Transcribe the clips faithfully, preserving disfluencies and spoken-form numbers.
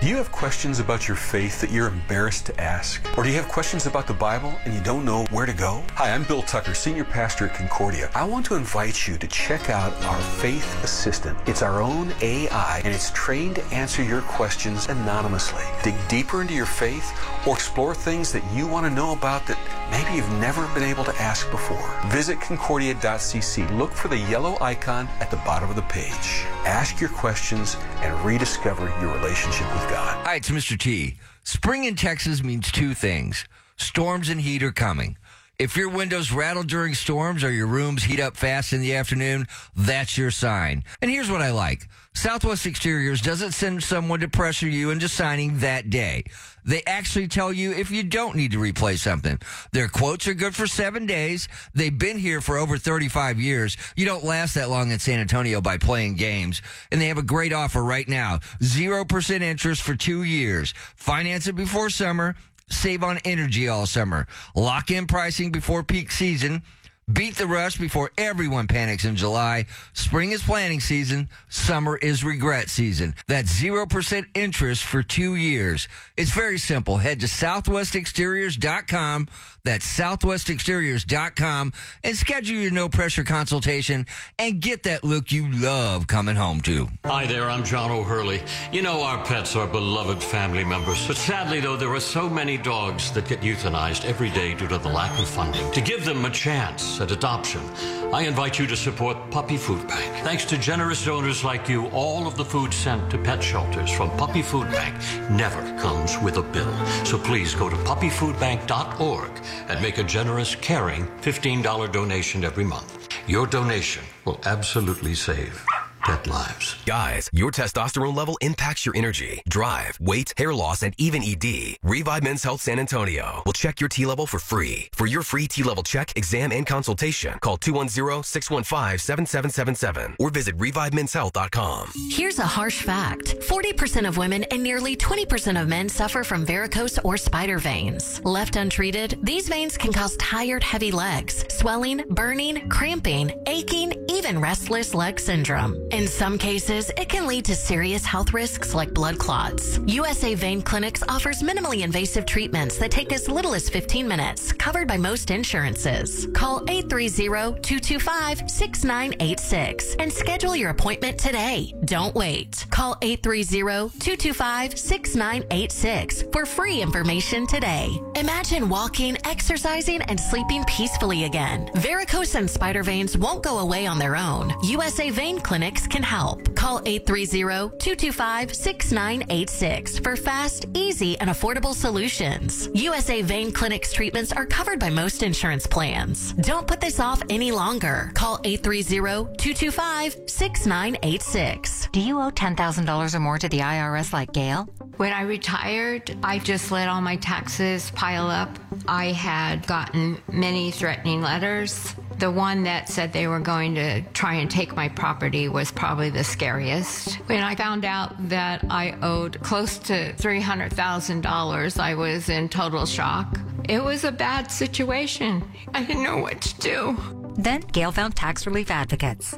Do you have questions about your faith that you're embarrassed to ask? Or do you have questions about the Bible and you don't know where to go? Hi, I'm Bill Tucker, Senior Pastor at Concordia. I want to invite you to check out our Faith Assistant. It's our own A I, and it's trained to answer your questions anonymously. Dig deeper into your faith or explore things that you want to know about that maybe you've never been able to ask before. Visit concordia dot c c. Look for the yellow icon at the bottom of the page. Ask your questions and rediscover your relationship with God. Hi, it's Mister T. Spring in Texas means two things. Storms and heat are coming. If your windows rattle during storms or your rooms heat up fast in the afternoon, that's your sign. And here's what I like. Southwest Exteriors doesn't send someone to pressure you into signing that day. They actually tell you if you don't need to replace something. Their quotes are good for seven days. They've been here for over thirty-five years. You don't last that long in San Antonio by playing games. And they have a great offer right now. zero percent interest for two years. Finance it before summer. Save on energy all summer. Lock in pricing before peak season. Beat the rush before everyone panics in July. Spring is planning season. Summer is regret season. That's zero percent interest for two years. It's very simple. Head to southwest exteriors dot com. That's southwest exteriors dot com and schedule your no-pressure consultation and get that look you love coming home to. Hi there, I'm John O'Hurley. You know our pets are beloved family members, but sadly, though, there are so many dogs that get euthanized every day due to the lack of funding. To give them a chance at adoption, I invite you to support Puppy Food Bank. Thanks to generous donors like you, all of the food sent to pet shelters from Puppy Food Bank never comes with a bill. So please go to puppy food bank dot org and make a generous, caring fifteen dollars donation every month. Your donation will absolutely save pet lives. Guys, your testosterone level impacts your energy, drive, weight, hair loss, and even E D. Revive Men's Health San Antonio will check your T-level for free. For your free T-level check, exam, and consultation, call two one zero, six one five, seven seven seven seven or visit revive mens health dot com. Here's a harsh fact. forty percent of women and nearly twenty percent of men suffer from varicose or spider veins. Left untreated, these veins can cause tired, heavy legs, swelling, burning, cramping, aching, even restless leg syndrome. In some cases, it can lead to serious health risks like blood clots. U S A Vein Clinics offers minimally invasive treatments that take as little as fifteen minutes, covered by most insurances. Call eight three zero, two two five, six nine eight six and schedule your appointment today. Don't wait. Call eight three zero, two two five, six nine eight six for free information today. Imagine walking, exercising, and sleeping peacefully again. Varicose and spider veins won't go away on their own. U S A Vein Clinics can help. Call eight three zero, two two five, six nine eight six for fast, easy, and affordable solutions. U S A Vein Clinic's treatments are covered by most insurance plans. Don't put this off any longer. Call eight three zero, two two five, six nine eight six. Do you owe ten thousand dollars or more to the I R S like Gail? When I retired, I just let all my taxes pile up. I had gotten many threatening letters. The one that said they were going to try and take my property was probably the scariest. When I found out that I owed close to three hundred thousand dollars, I was in total shock. It was a bad situation. I didn't know what to do. Then Gail found tax relief advocates.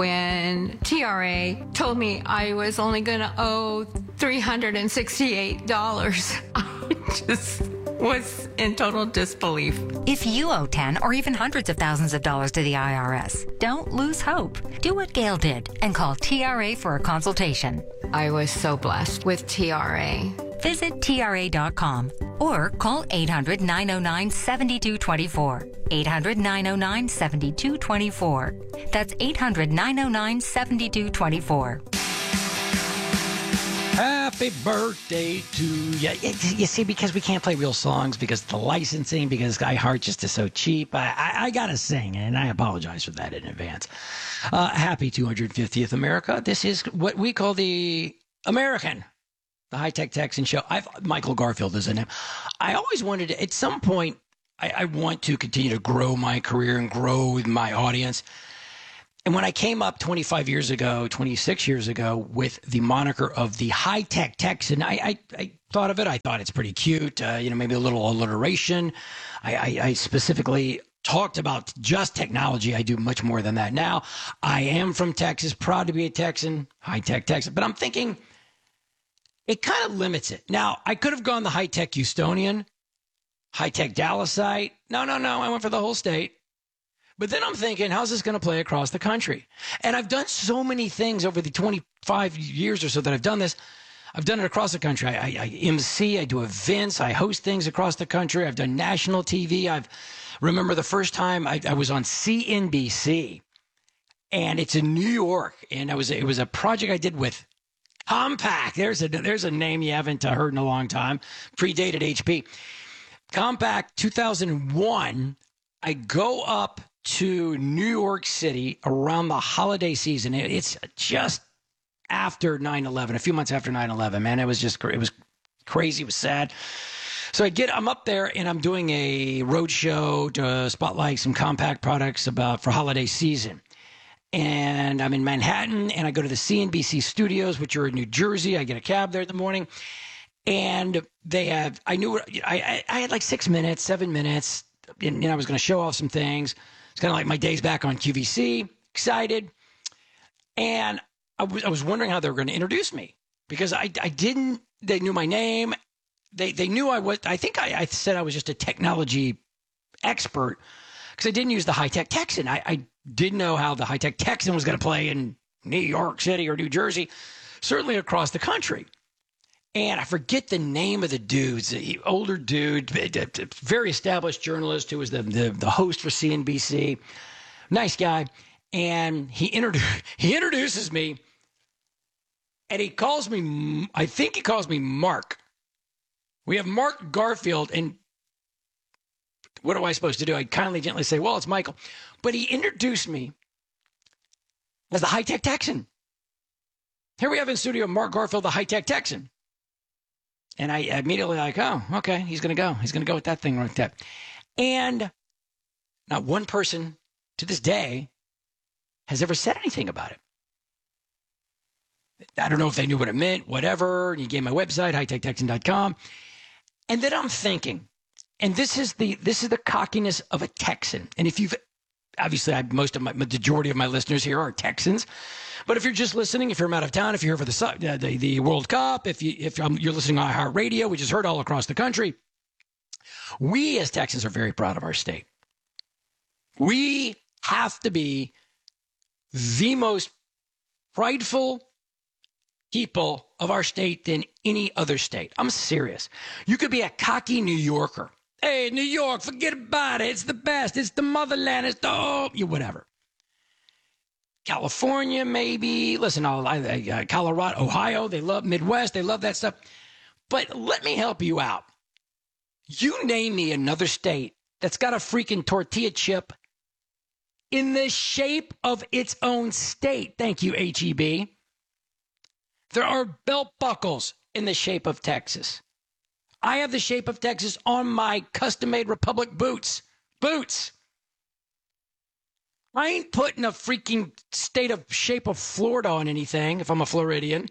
When T R A told me I was only going to owe three hundred sixty-eight dollars, I just was in total disbelief. If you owe ten or even hundreds of thousands of dollars to the I R S, don't lose hope. Do what Gail did and call T R A for a consultation. I was so blessed with T R A. Visit T R A dot com or call eight hundred, nine oh nine, seven two two four. eight hundred, nine oh nine, seven two two four. That's eight hundred, nine oh nine, seven two two four. Happy birthday to you. You see, because we can't play real songs because of the licensing, because iHeart just is so cheap, I, I, I got to sing, and I apologize for that in advance. Uh, happy two hundred fiftieth America. This is what we call the American, the High Tech Texan Show. I've, Michael Garfield is in him. I always wanted to, at some point, I, I want to continue to grow my career and grow with my audience. And when I came up twenty-five years ago, twenty-six years ago, with the moniker of the High Tech Texan, I, I, I thought of it. I thought it's pretty cute. Uh, you know, maybe a little alliteration. I, I, I specifically talked about just technology. I do much more than that now. I am from Texas, proud to be a Texan, High Tech Texan. But I'm thinking, it kind of limits it. Now, I could have gone the high-tech Houstonian, high-tech Dallasite. No, no, no. I went for the whole state. But then I'm thinking, how's this going to play across the country? And I've done so many things over the twenty-five years or so that I've done this. I've done it across the country. I, I, I M C, I do events, I host things across the country. I've done national T V. I've remember the first time I, I was on C N B C, and it's in New York, and I was it was a project I did with Compaq. There's a there's a name you haven't heard in a long time. Predated H P. Compaq, two thousand one. I go up to New York City around the holiday season. It's just after nine eleven, a few months after nine eleven, man. It was just, it was crazy. It was sad. So I get, I'm up there and I'm doing a road show to spotlight some Compaq products about for holiday season. And I'm in Manhattan and I go to the C N B C studios, which are in New Jersey. I get a cab there in the morning and they have, I knew, I, I, I had like six minutes, seven minutes. And, you know, I was going to show off some things. It's kind of like my days back on Q V C, excited. And I was, I was wondering how they were going to introduce me because I, I didn't, they knew my name. They they knew I was, I think I, I said I was just a technology expert because I didn't use the high-tech Texan. I, I didn't know how the high-tech Texan was going to play in New York City or New Jersey, certainly across the country. And I forget the name of the dude, the older dude, very established journalist who was the, the, the host for C N B C. Nice guy. And he, introdu- he introduces me, and he calls me, I think he calls me Mark. We have Mark Garfield, and what am I supposed to do? I kindly, gently say, well, it's Michael. But he introduced me as the high-tech Texan. Here we have in studio Mark Garfield, the high-tech Texan. And I immediately like, oh, okay, he's going to go. He's going to go with that thing like that. And not one person to this day has ever said anything about it. I don't know if they knew what it meant, whatever. And he gave my website, high tech texan dot com. And then I'm thinking, and this is the this is the cockiness of a Texan. And if you've obviously, I, most of my majority of my listeners here are Texans. But if you're just listening, if you're from out of town, if you're here for the uh, the, the World Cup, if you if um, you're listening on iHeartRadio, which is heard all across the country, we as Texans are very proud of our state. We have to be the most prideful people of our state than any other state. I'm serious. You could be a cocky New Yorker. Hey, New York, forget about it. It's the best. It's the motherland. It's the oh, you whatever. California, maybe. Listen, uh, Colorado, Ohio, they love Midwest. They love that stuff. But let me help you out. You name me another state that's got a freaking tortilla chip in the shape of its own state. Thank you, H E B. There are belt buckles in the shape of Texas. I have the shape of Texas on my custom-made Republic boots. Boots. I ain't putting a freaking state of shape of Florida on anything if I'm a Floridian.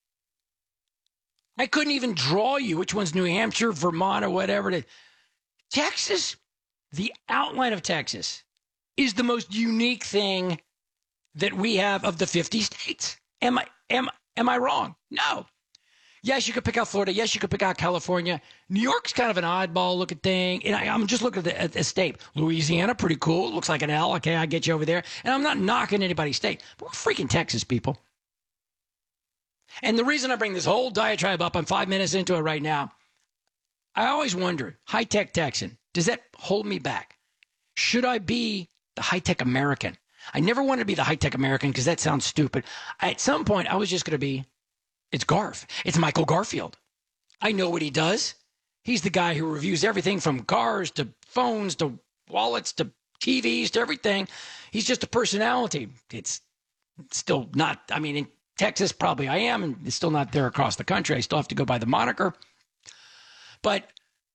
I couldn't even draw you which one's New Hampshire, Vermont, or whatever. Texas, the outline of Texas, is the most unique thing that we have of the fifty states. Am I am am I wrong? No. Yes, you could pick out Florida. Yes, you could pick out California. New York's kind of an oddball looking thing. And I, I'm just looking at the, at the state. Louisiana, pretty cool. Looks like an L. Okay, I get you over there. And I'm not knocking anybody's state. But we're freaking Texas, people. And the reason I bring this whole diatribe up, I'm five minutes into it right now. I always wonder, high-tech Texan, does that hold me back? Should I be the high-tech American? I never wanted to be the high-tech American because that sounds stupid. At some point, I was just going to be, it's Garf. It's Michael Garfield. I know what he does. He's the guy who reviews everything from cars to phones to wallets to T Vs to everything. He's just a personality. It's still not, I mean, in Texas, probably I am, and it's still not there across the country. I still have to go by the moniker. But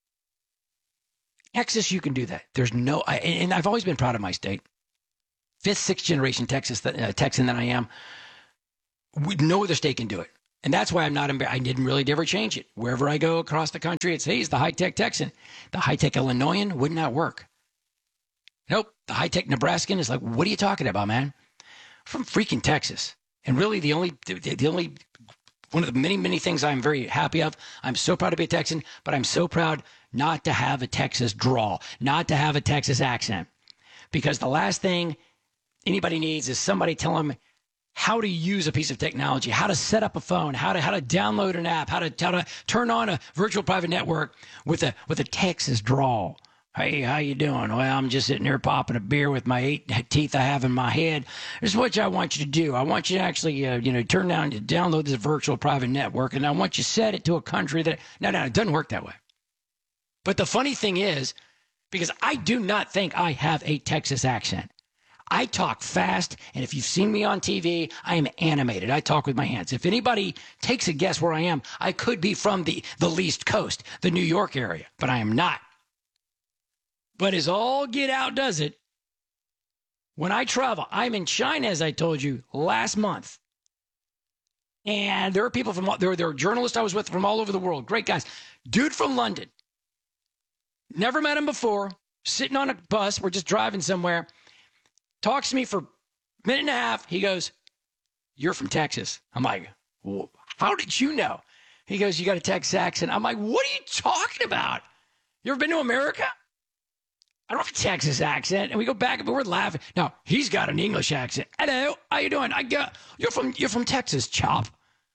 Texas, you can do that. There's no, I, and I've always been proud of my state. Fifth, sixth generation Texas, uh, Texan that I am. No other state can do it. And that's why I'm not, I didn't really ever change it. Wherever I go across the country, it's, hey, he's the high-tech Texan. The high-tech Illinoisan would not work. Nope. The high-tech Nebraskan is like, what are you talking about, man? From freaking Texas. And really the only, the, the only One of the many, many things I'm very happy of. I'm so proud to be a Texan, but I'm so proud not to have a Texas drawl, not to have a Texas accent. Because the last thing anybody needs is somebody telling them how to use a piece of technology, how to set up a phone, how to how to download an app, how to how to turn on a virtual private network with a with a Texas drawl. Hey, how you doing? Well, I'm just sitting here popping a beer with my eight teeth I have in my head. This is what I want you to do. I want you to actually, uh, you know, turn down to download this virtual private network, and I want you to set it to a country that. No, no, it doesn't work that way. But the funny thing is, because I do not think I have a Texas accent. I talk fast, and if you've seen me on T V, I am animated. I talk with my hands. If anybody takes a guess where I am, I could be from the, the East Coast, the New York area, but I am not. But as all get out does it, when I travel, I'm in China, as I told you, last month. And there are people from, there, there are journalists I was with from all over the world. Great guys. Dude from London. Never met him before. Sitting on a bus. We're just driving somewhere. Talks to me for a minute and a half. He goes, "You're from Texas." I'm like, well, how did you know? He goes, "You got a Texas accent." I'm like, what are you talking about? You ever been to America? I don't have a Texas accent. And we go back and we're laughing. Now, he's got an English accent. "Hello, how you doing? I got, you're from you're from Texas, chop."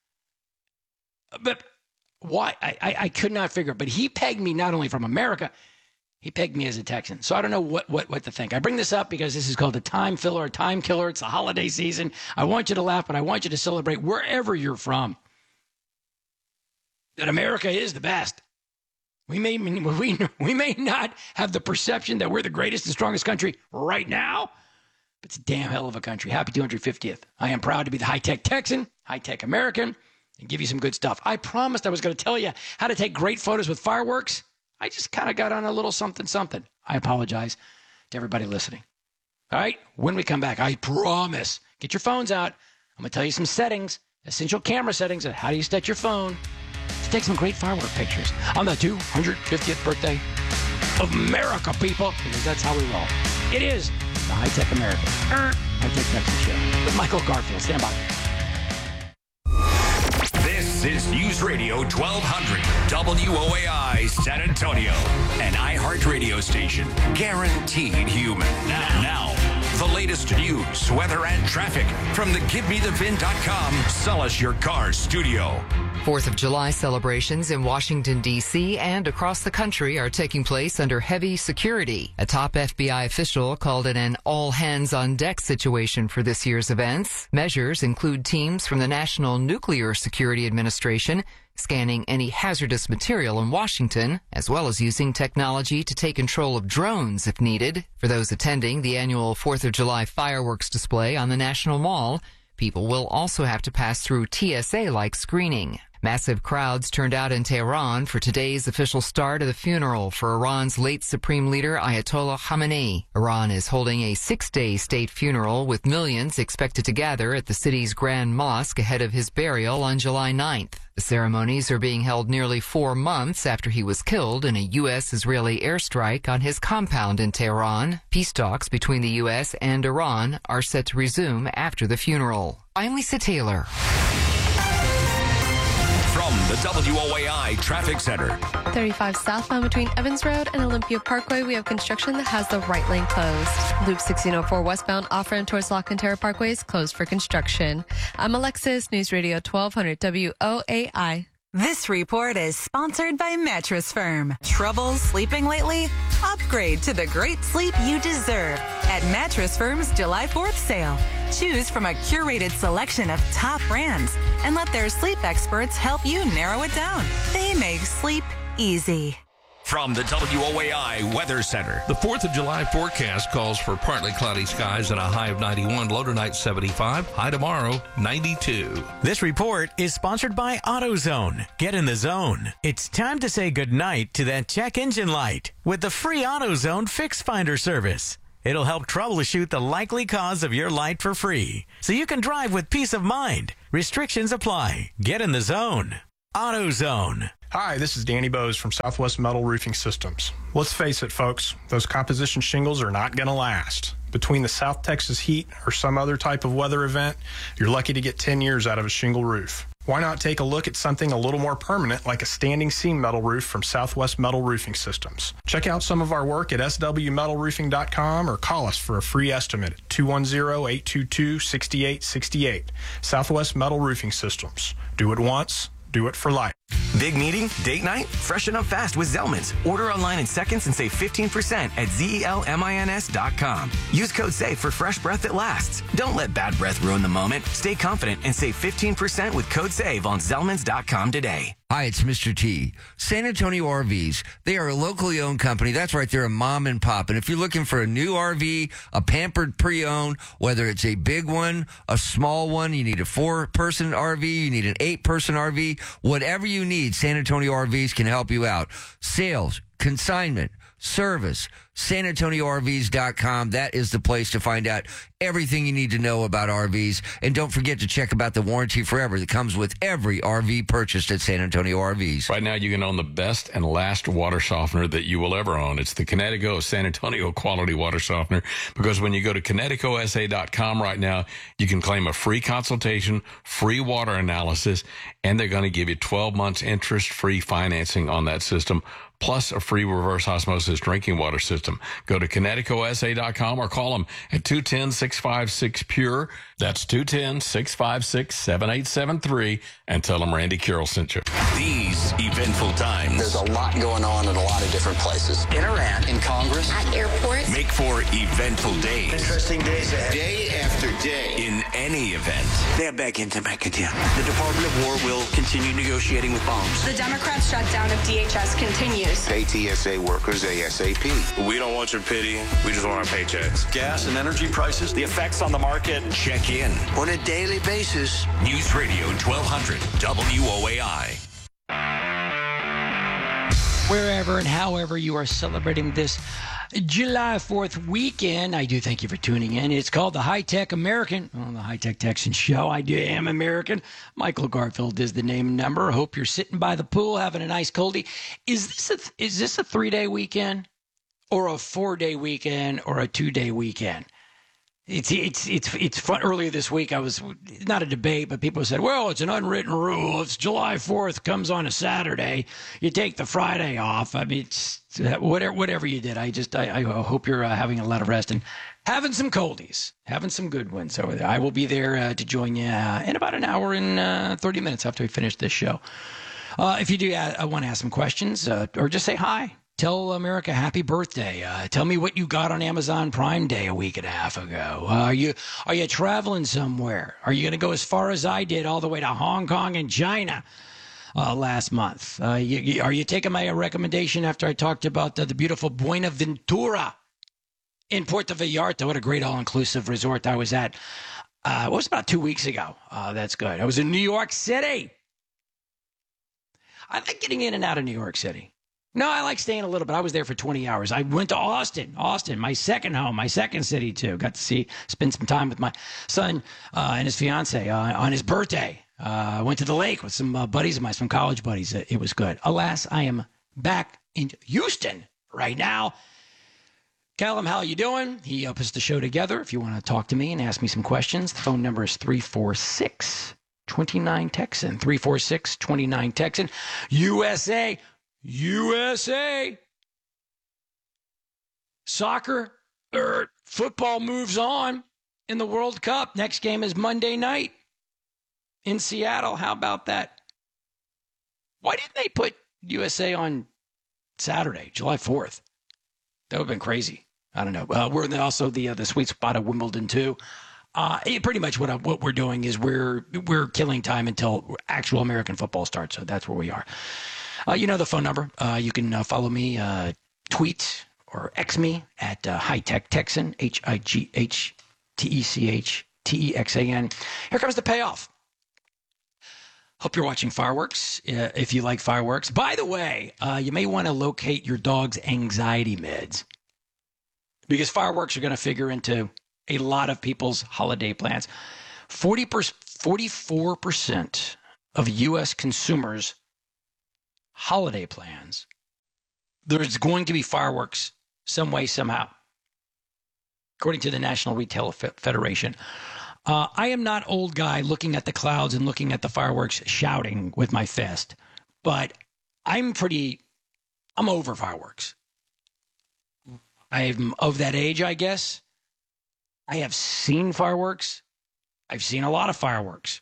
But why? I, I, I could not figure it. But he pegged me not only from America, he pegged me as a Texan. So I don't know what, what, what to think. I bring this up because this is called a time filler, a time killer. It's the holiday season. I want you to laugh, but I want you to celebrate wherever you're from. That America is the best. We may, we, we may not have the perception that we're the greatest and strongest country right now, but it's a damn hell of a country. Happy two hundred fiftieth. I am proud to be the high-tech Texan, high-tech American, and give you some good stuff. I promised I was going to tell you how to take great photos with fireworks. I just kind of got on a little something, something. I apologize to everybody listening. All right? When we come back, I promise, get your phones out. I'm going to tell you some settings, essential camera settings, and how do you set your phone to take some great firework pictures on the two hundred fiftieth birthday of America, people, because that's how we roll. It is the High-Tech American, er, High-Tech Texas Show with Michael Garfield. Stand by. This is News Radio twelve hundred W O A I San Antonio, an iHeartRadio station, guaranteed human. Now, now, the latest news, weather, and traffic from the Give Me The Vin dot com Sell Us Your Car studio. Fourth of July celebrations in Washington, D C and across the country are taking place under heavy security. A top F B I official called it an all-hands-on-deck situation for this year's events. Measures include teams from the National Nuclear Security Administration scanning any hazardous material in Washington, as well as using technology to take control of drones if needed. For those attending the annual Fourth of July fireworks display on the National Mall, people will also have to pass through T S A-like screening. Massive crowds turned out in Tehran for today's official start of the funeral for Iran's late supreme leader Ayatollah Khamenei. Iran is holding a six-day state funeral with millions expected to gather at the city's Grand Mosque ahead of his burial on July ninth. The ceremonies are being held nearly four months after he was killed in a U S-Israeli airstrike on his compound in Tehran. Peace talks between the U S and Iran are set to resume after the funeral. I'm Lisa Taylor. From the W O A I Traffic Center. thirty-five southbound between Evans Road and Olympia Parkway, we have construction that has the right lane closed. Loop sixteen oh four westbound off-ramp towards La Cantera Parkway is closed for construction. I'm Alexis, News Radio twelve hundred W O A I. This report is sponsored by Mattress Firm. Trouble sleeping lately? Upgrade to the great sleep you deserve at Mattress Firm's July fourth sale. Choose from a curated selection of top brands and let their sleep experts help you narrow it down. They make sleep easy. From the W O A I Weather Center. The fourth of July forecast calls for partly cloudy skies and a high of ninety-one, low tonight seventy-five, high tomorrow ninety-two. This report is sponsored by AutoZone. Get in the zone. It's time to say goodnight to that check engine light with the free AutoZone Fix Finder service. It'll help troubleshoot the likely cause of your light for free, so you can drive with peace of mind. Restrictions apply. Get in the zone. AutoZone. Hi, this is Danny Bose from Southwest Metal Roofing Systems. Let's face it, folks, those composition shingles are not going to last. Between the South Texas heat or some other type of weather event, you're lucky to get ten years out of a shingle roof. Why not take a look at something a little more permanent like a standing seam metal roof from Southwest Metal Roofing Systems? Check out some of our work at S W metal roofing dot com or call us for a free estimate at two one zero, eight two two, six eight six eight. Southwest Metal Roofing Systems. Do it once, do it for life. Big meeting? Date night? Freshen up fast with Zellman's. Order online in seconds and save fifteen percent at zelmins dot com. Use code SAFE for fresh breath that lasts. Don't let bad breath ruin the moment. Stay confident and save fifteen percent with code SAVE on zelmans dot com today. Hi, it's Mister T. San Antonio R Vs. They are a locally owned company. That's right, they're a mom and pop. And if you're looking for a new R V, a pampered pre-owned, whether it's a big one, a small one, you need a four-person R V, you need an eight-person R V, whatever you need, San Antonio R Vs can help you out. Sales, consignment, service, san antonio r vs dot com. That is the place to find out everything you need to know about R Vs. And don't forget to check about the warranty forever that comes with every R V purchased at San Antonio R Vs. Right now, you can own the best and last water softener that you will ever own. It's the Kinetico San Antonio quality water softener, because when you go to kinetico s a dot com right now, you can claim a free consultation, free water analysis, and they're going to give you twelve months interest-free financing on that system, plus a free reverse osmosis drinking water system. Go to kinetico s a dot com or call them at two one zero, six five six, P U R E. That's two one zero, six five six, seven eight seven three, and tell them Randy Carroll sent you. These eventful times. There's a lot going on in a lot of different places. In Iran, in Congress, at airports. Make for eventful days. Interesting days ahead. Day after day. In any event. They're back into Mexican. The Department of War will continue negotiating with bombs. The Democrats' shutdown of D H S continues. Pay T S A workers ASAP. We don't want your pity. We just want our paychecks. Gas and energy prices, the effects on the market. Check in on a daily basis. News Radio twelve hundred W O A I. Wherever and however you are celebrating this July fourth weekend, I do thank you for tuning in. It's called the High Tech American, on the High Tech Texan Show. I do am American. Michael Garfield is the name and number. Hope you're sitting by the pool having a nice coldie. Is this a, is this a three-day weekend or a four-day weekend or a two-day weekend? It's it's it's it's fun. Earlier this week, I was not a debate, but people said, "Well, it's an unwritten rule. It's July fourth comes on a Saturday. You take the Friday off." I mean, it's whatever whatever you did. I just I, I hope you're uh, having a lot of rest and having some coldies, having some good ones over there. I will be there uh, to join you uh, in about an hour and uh, thirty minutes after we finish this show. Uh, if you do uh, want to ask some questions uh, or just say hi. Tell America happy birthday. Uh, tell me what you got on Amazon Prime Day a week and a half ago. Uh, are you are you traveling somewhere? Are you going to go as far as I did, all the way to Hong Kong and China uh, last month? Uh, you, you, are you taking my recommendation after I talked about uh, the beautiful Buenaventura in Puerto Vallarta? What a great all-inclusive resort I was at. Uh, it was about two weeks ago. Uh, that's good. I was in New York City. I like getting in and out of New York City. No, I like staying a little bit. I was there for twenty hours. I went to Austin, Austin, my second home, my second city, too. Got to see, spend some time with my son uh, and his fiance uh, on his birthday. I uh, went to the lake with some uh, buddies of mine, some college buddies. It was good. Alas, I am back in Houston right now. Callum, how you doing? He uh, puts the show together. If you want to talk to me and ask me some questions, the phone number is three four six, two nine Texan, three four six, two nine Texan, U S A. U S A. Soccer or football moves on in the World Cup. Next game is Monday night in Seattle. How about that? Why didn't they put U S A on Saturday, July fourth? That would have been crazy. I don't know. Uh, we're also the uh, the sweet spot of Wimbledon too. Uh, it, pretty much what I, what we're doing is we're we're killing time until actual American football starts. So that's where we are. Uh, you know the phone number. Uh, you can uh, follow me, uh, tweet or X me at uh, High Tech Texan, H I G H T E C H T E X A N. Here comes the payoff. Hope you're watching fireworks, uh, if you like fireworks. By the way, uh, you may want to locate your dog's anxiety meds, because fireworks are going to figure into a lot of people's holiday plans. forty percent, forty-four percent of U S consumers' holiday plans, there's going to be fireworks some way, somehow, according to the National Retail Federation. Uh, I am not old guy looking at the clouds and looking at the fireworks shouting with my fist, but I'm pretty, I'm over fireworks. I'm of that age, I guess. I have seen fireworks. I've seen a lot of fireworks.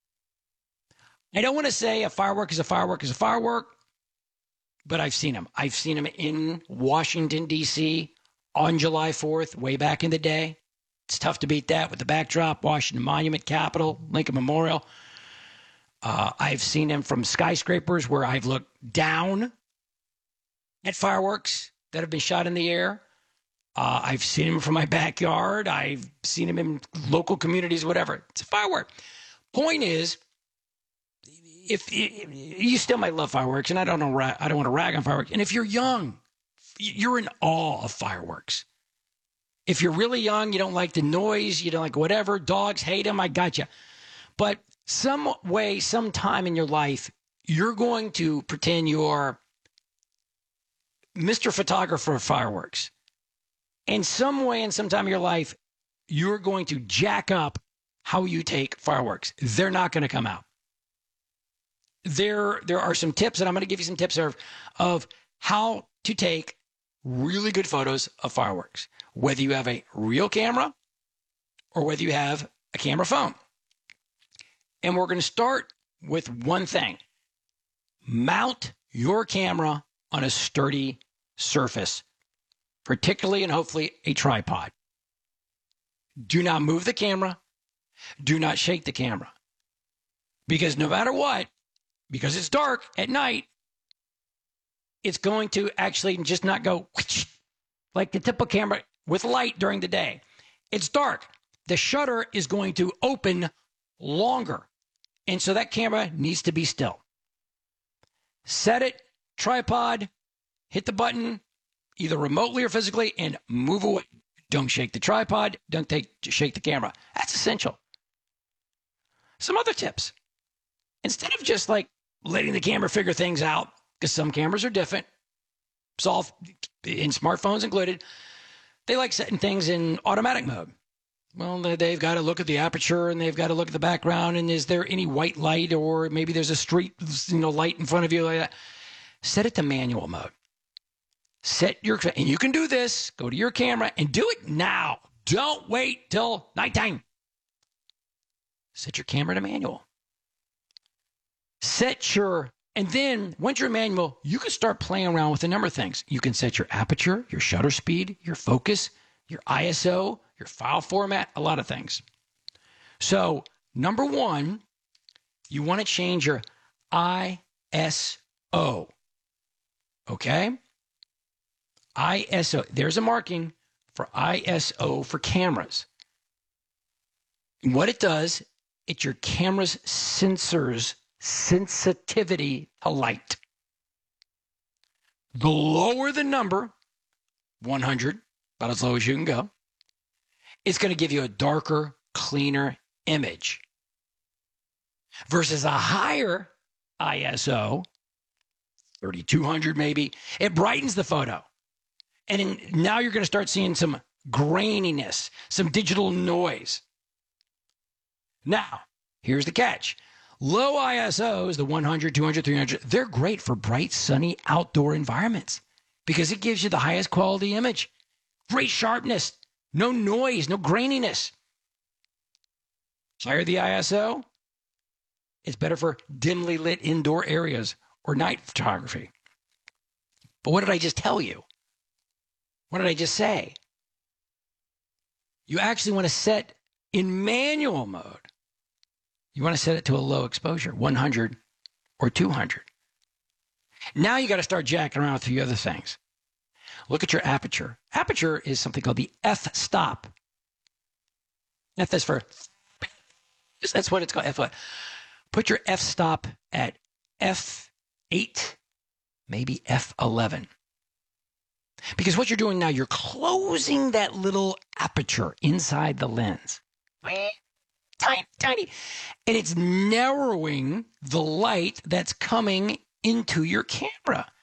I don't want to say a firework is a firework is a firework, but I've seen them. I've seen them in Washington, D C on July fourth, way back in the day. It's tough to beat that with the backdrop, Washington Monument, Capitol, Lincoln Memorial. Uh, I've seen them from skyscrapers where I've looked down at fireworks that have been shot in the air. Uh, I've seen them from my backyard. I've seen them in local communities, whatever. It's a firework. Point is, if, if you still might love fireworks, and I don't know, I don't want to rag on fireworks. And if you're young, you're in awe of fireworks. If you're really young, you don't like the noise, you don't like whatever, dogs hate them, I got you. But some way, sometime in your life, you're going to pretend you're Mister Photographer of fireworks. In some way, in some time of your life, you're going to jack up how you take fireworks. They're not going to come out. There, there are some tips, and I'm going to give you some tips of, of how to take really good photos of fireworks, whether you have a real camera or whether you have a camera phone. And we're going to start with one thing. Mount your camera on a sturdy surface, particularly and hopefully a tripod. Do not move the camera. Do not shake the camera. Because no matter what, because it's dark at night, it's going to actually just not go like the typical camera with light during the day. It's dark. The shutter is going to open longer. And so that camera needs to be still. Set it, tripod, hit the button, either remotely or physically, and move away. Don't shake the tripod. Don't take, shake the camera. That's essential. Some other tips. Instead of just like letting the camera figure things out, because some cameras are different, it's all in smartphones included, they like setting things in automatic mode. Well, they've got to look at the aperture and they've got to look at the background, and is there any white light, or maybe there's a street, you know, light in front of you like that. Set it to manual mode. Set your, and you can do this, go to your camera and do it now. Don't wait till nighttime. Set your camera to manual. Set your, and then once you're manual, you can start playing around with a number of things. You can set your aperture, your shutter speed, your focus, your I S O, your file format, a lot of things. So number one, you want to change your I S O. Okay? I S O. There's a marking for I S O for cameras. And what it does, it's your camera's sensors sensitivity to light. The lower the number, one hundred, about as low as you can go, it's going to give you a darker, cleaner image. Versus a higher I S O, thirty-two hundred maybe, it brightens the photo. And in, now you're going to start seeing some graininess, some digital noise. Now, here's the catch. Low I S Os, the one hundred, two hundred, three hundred, they're great for bright, sunny outdoor environments because it gives you the highest quality image. Great sharpness, no noise, no graininess. Higher the I S O, it's better for dimly lit indoor areas or night photography. But what did I just tell you? What did I just say? You actually want to set in manual mode. You want to set it to a low exposure, one hundred or two hundred. Now you got to start jacking around with a few other things. Look at your aperture. Aperture is something called the f-stop. F is for, that's what it's called, f. Put your f-stop at f eight, maybe f eleven. Because what you're doing now, you're closing that little aperture inside the lens. Tiny, tiny. And it's narrowing the light that's coming into your camera.